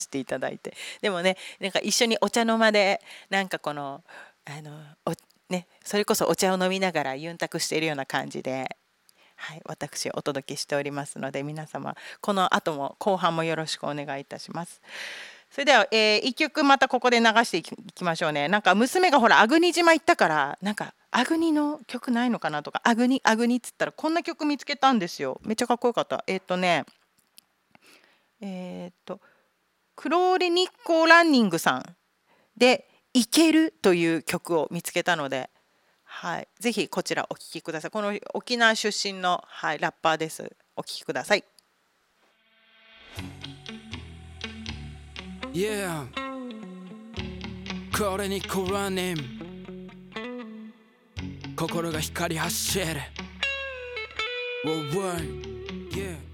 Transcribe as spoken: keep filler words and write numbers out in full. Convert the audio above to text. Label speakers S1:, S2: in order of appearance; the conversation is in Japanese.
S1: していただいて、でもね、なんか一緒にお茶の間でなんかこのあのおね、それこそお茶を飲みながらユンタクしているような感じで、はい、私お届けしておりますので、皆様この後も後半もよろしくお願いいたします。それでは、えー、いっきょくまたここで流していきましょうね。なんか娘がほら粟国島行ったから、なんか粟国の曲ないのかなとか、粟国粟国っつったらこんな曲見つけたんですよ。めっちゃかっこよかった。えっ、ー、とねえっ、ー、とクローリ日光ランニングさんで「いける」という曲を見つけたので、はい、ぜひこちらお聴きください。この沖縄出身の、はい、ラッパーです。お聴きください。
S2: Yeah これにこらねん心が光り走る Worldwide Yeah